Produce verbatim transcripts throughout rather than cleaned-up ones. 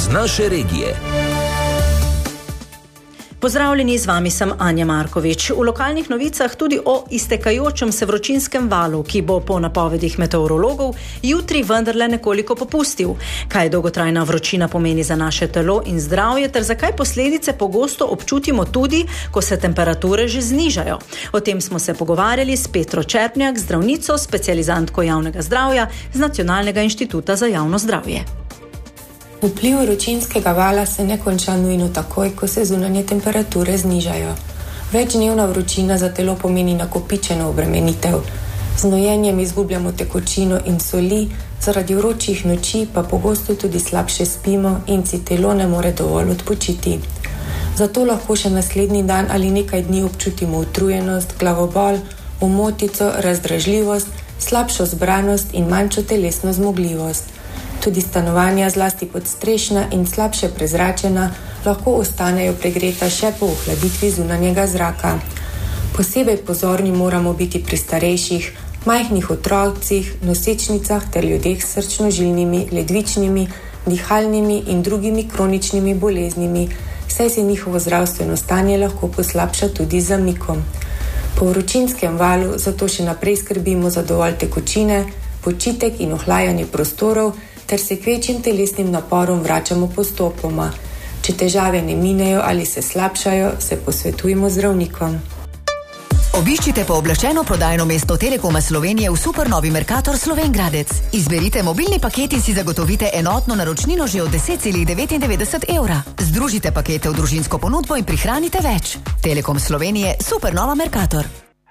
iz naše regije. Pozdravljeni, z vami sem Anja Markovič. V lokalnih novicah tudi o iztekajočem se vročinskem valu, ki bo po napovedih meteorologov jutri vendarle nekoliko popustil. Kaj dolgotrajna vročina pomeni za naše telo in zdravje, ter zakaj posledice pogosto občutimo tudi, ko se temperature že znižajo. O tem smo se pogovarjali s Petro Čerpnjak, zdravnico, specializantko javnega zdravja z Nacionalnega inštituta za javno zdravje. Vpliv vročinskega vala se ne konča nujno takoj, ko se zunanje temperature znižajo. Večdnevna vročina za telo pomeni nakopičeno obremenitev. Z znojenjem izgubljamo tekočino in soli, zaradi vročih noči pa pogosto tudi slabše spimo in si telo ne more dovolj odpočiti. Zato lahko še naslednji dan ali nekaj dni občutimo utrujenost, glavobol, omotico, razdražljivost, slabšo zbranost in manjšo telesno zmogljivost. Tudi stanovanja, zlasti podstrešna in slabše prezračena, lahko ostanejo pregreta še po ohladitvi zunanjega zraka. Posebej pozorni moramo biti pri starejših, majhnih otrocih, nosečnicah ter ljudeh s srčno-žilnimi, ledvičnimi, dihalnimi in drugimi kroničnimi boleznimi, saj se njihovo zdravstveno stanje lahko poslabša tudi z zamikom. Po vročinskem valu zato še naprej skrbimo za dovolj tekočine, počitek in ohlajanje prostorov, ter se k večjim telesnim naporom vračamo postopoma. Če težave ne minejo ali se slabšajo, se posvetujemo zdravnikom. Obiščite pooblaščeno prodajno mesto Telekoma Slovenije v supernovi Mercator Slovenj Gradec. Izberite mobilni paket in si zagotovite enotno naročnino že od deset celih devetindevetdeset evra. Združite pakete v družinsko ponudbo in prihranite več. Telekom Slovenije, supernova Mercator.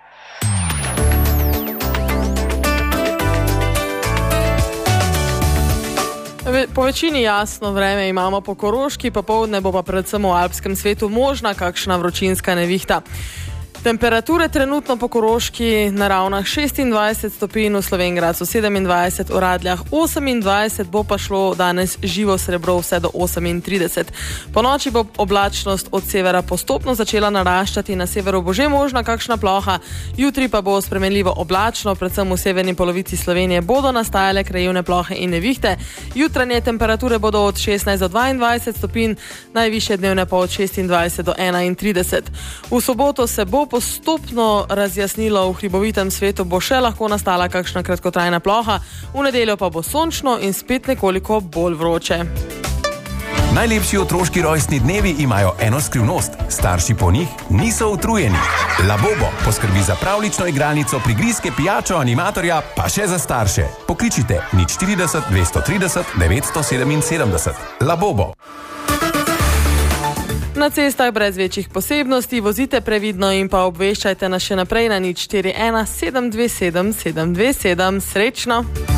Po večini jasno vreme imamo po Koroški, popoldne bo pa predvsem v alpskem svetu možna kakšna vročinska nevihta. Temperature trenutno po Koroški na ravnah šestindvajset stopinj, v Slovenj Gradcu sedemindvajset, v Radljah osemindvajset, bo pa šlo danes živo srebro vse do osemintrideset. Po noči bo oblačnost od severa postopno začela naraščati, na severu bo že možna kakšna ploha, jutri pa bo spremenljivo oblačno, predvsem v severni polovici Slovenije bodo nastajale krajevne plohe in nevihte. Jutranje temperature bodo od šestnajst do dvaindvajset stopinj, najvišje dnevne pa od šestindvajset do enaintrideset. V soboto se bo postopno razjasnilo, v hribovitem svetu bo še lahko nastala kakšna kratkotrajna ploha, v nedeljo pa bo sončno in spet nekoliko bolj vroče. Najlepši otroški rojstni dnevi imajo eno skrivnost. Starši po njih niso utrujeni. Labobo poskrbi za pravlično igralnico, prigrizke, pijačo, animatorja, pa še za starše. Pokličite nič štirideset dvesto trideset devetsto sedeminsedemdeset. Labobo. Na cestah brez večjih posebnosti vozite previdno in pa obveščajte nas še naprej na nič štiri ena sedem dve sedem sedem dve sedem. Srečno!